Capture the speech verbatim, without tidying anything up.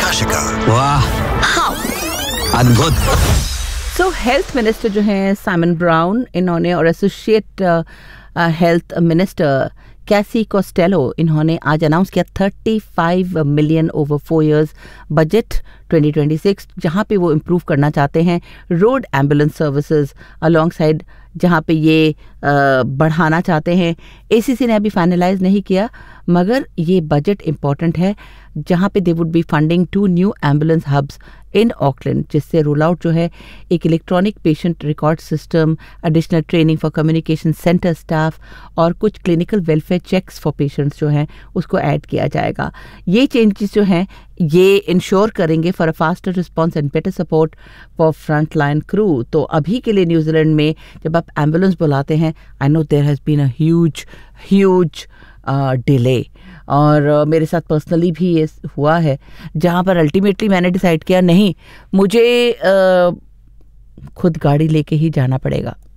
प्रकाशिका। वाह, अद्भुत। सो health minister जो हैं साइमन ब्राउन, इन्होंने और एसोसिएट हेल्थ मिनिस्टर कैसी कोस्टेलो, इन्होंने आज अनाउंस किया पैंतीस million over four years budget twenty twenty six, जहाँ पे वो इम्प्रूव करना चाहते हैं road ambulance services along side, जहाँ पे ये आ, बढ़ाना चाहते हैं। एसीसी ने अभी फाइनलाइज नहीं किया, मगर ये बजट इम्पॉर्टेंट है, जहाँ पे they would be funding to new ambulance hubs in Auckland, जिससे रोल आउट जो है एक electronic patient record system, additional training for communication centre staff और कुछ clinical welfare checks for patients जो हैं उसको ऐड किया जाएगा। ये चेंजेस जो हैं ये इंश्योर करेंगे for a faster response and better support for front line crew. तो अभी के लिए न्यूजीलैंड में जब आप एम्बुलेंस बुलाते हैं, I know there has been a huge huge delay, और uh, मेरे साथ पर्सनली भी ये हुआ है, जहाँ पर अल्टीमेटली मैंने डिसाइड किया नहीं, मुझे uh, खुद गाड़ी लेके ही जाना पड़ेगा।